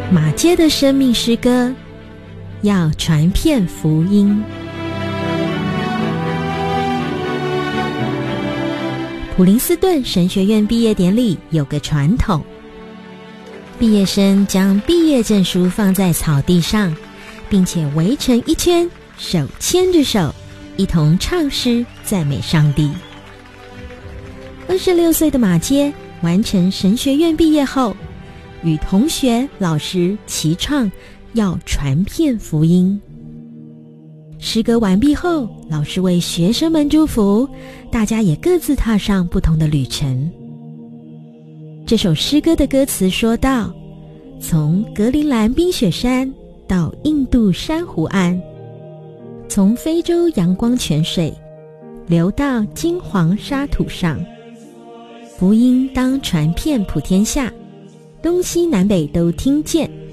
马偕的生命诗歌，要传遍福音。普林斯顿神学院毕业典礼有个传统，毕业生将毕业证书放在草地上，并且围成一圈，手牵着手，一同唱诗赞美上帝。26岁的马偕完成神学院毕业后，与同学、老师齐唱要传遍福音。诗歌完毕后，老师为学生们祝福，大家也各自踏上不同的旅程。这首诗歌的歌词说道：从格陵兰冰雪山到印度珊瑚岸，从非洲阳光泉水流到金黄沙土上，福音当传遍普天下，东西南北都听见，